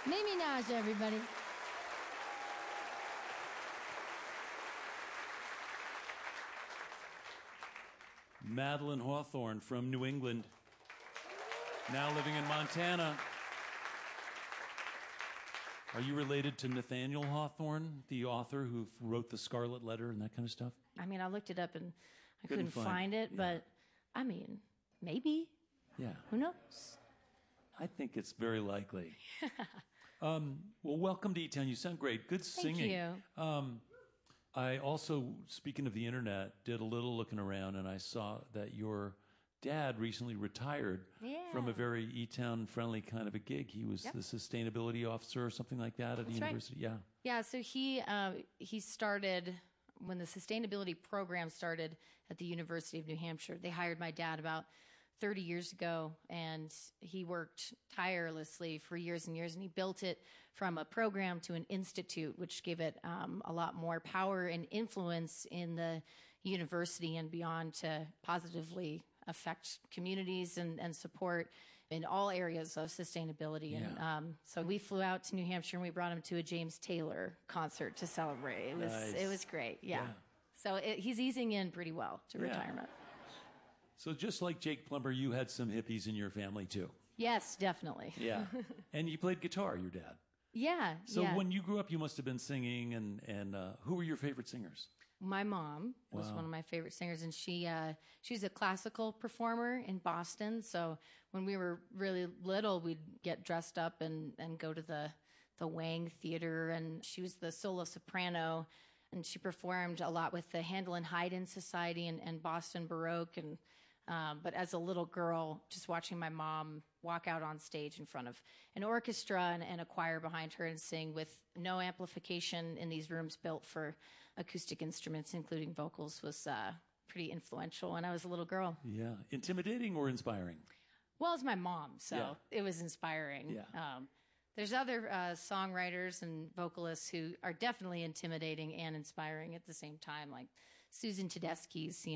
Nicki Minaj, everybody. Madeline Hawthorne from New England, now living in Montana. Are you related to Nathaniel Hawthorne, the author who wrote The Scarlet Letter and that kind of stuff? I mean, I looked it up and I couldn't find it, yeah. But I mean, maybe. Yeah. Who knows? I think it's very likely. Well, welcome to E-Town. You sound great. Good singing. Thank you. I also, speaking of the internet, did a little looking around, and I saw that your dad recently retired from a very E-Town friendly kind of a gig. He was the sustainability officer or something like that at a university. Right. Yeah. So he started when the sustainability program started at the University of New Hampshire. They hired my dad about 30 years ago, and he worked tirelessly for years and years, and he built it from a program to an institute, which gave it a lot more power and influence in the university and beyond to positively affect communities and support in all areas of sustainability. Yeah. And so we flew out to New Hampshire and we brought him to a James Taylor concert to celebrate. It was great. Yeah. So he's easing in pretty well to retirement. So just like Jake Plummer, you had some hippies in your family too. Yes, definitely. Yeah. And you played guitar, your dad. Yeah. So when you grew up, you must have been singing, and who were your favorite singers? My mom was one of my favorite singers, and she's a classical performer in Boston. So when we were really little, we'd get dressed up and go to the Wang Theater, and she was the solo soprano, and she performed a lot with the Handel and Haydn Society and Boston Baroque. And but as a little girl, just watching my mom walk out on stage in front of an orchestra and a choir behind her and sing with no amplification in these rooms built for acoustic instruments, including vocals, was pretty influential when I was a little girl. Yeah. Intimidating or inspiring? Well, it's my mom, so it was inspiring. Yeah. There's other songwriters and vocalists who are definitely intimidating and inspiring at the same time, like Susan Tedeschi's,